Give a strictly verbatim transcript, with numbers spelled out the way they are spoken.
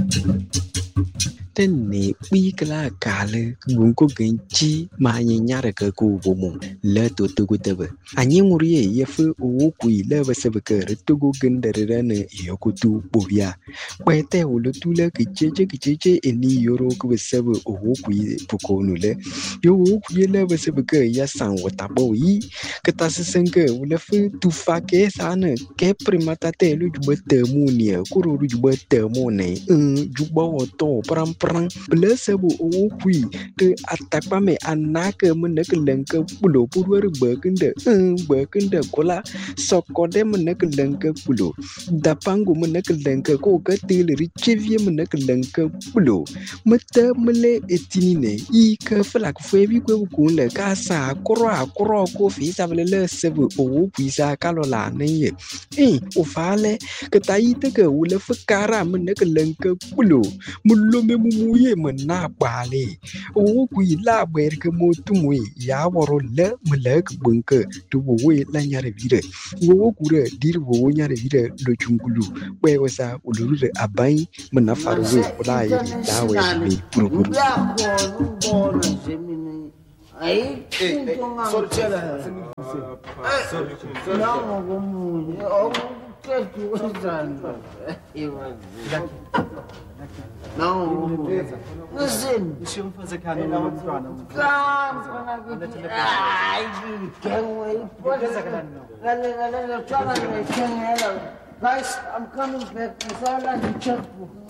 Tên này bi cái là cả là cũng có cái chi mà nhìn nhá được cái cụ bộ mông lỡ tụt tụt cái tờ bờ anh em muốn gì vậy phải ô quỷ lỡ và sẽ cái rồi tụt cái gần đời ra này yêu cụ tu bổ bia bây giờ lỡ tụt lỡ cái chế chế cái chế chế anh đi euro cái sẽ về ô quỷ phụ cô nữa lỡ yêu ô quỷ lỡ và sẽ cái ya sang vật ta bảo ý cái ta sẽ sang cái lỡ phải tu pha cái sao nữa cái primata te lu juba termonia cô rồi juba termone um juba auto pram pram plus bu ô quỷ từ atapa me anaka mình nó cái lần cái bulu bulu bờ cái đờ bờ cái đờ cô la so có đem mình nó cái lần cái bulu dapangu mình nó cái lần cái cô cái tiêu lì chevie mình nó cái lần cái bulu mất tơ mình lệ etini này y cái phải là phải biết cái cũng là cái sa cora cora cô phí sao lại lơ sẽ bu ô quỷ sa cái lo là này ê ô phá lệ cái tay tới cái u là phải cara mình nó cái lần cái bulu mình lo me mu mu ye mình na bà lì ô quỷ la bè cái mu tu mu ya voro lệ mình lệ cái bưng cái tu bu we la nhà để vire wo ku re dir wo nhà để vire do chungulu bè wa sa u lu re abai mình na faru we ko la ye da we bi puru puru Aí, sortela. Não, vamos. Eu quero que não, listen. Deixa eu fazer cá no meu plano. Ai, quem é? Galera, galera, chama, quem é? Guys, I'm coming back. I saw like a checkbook.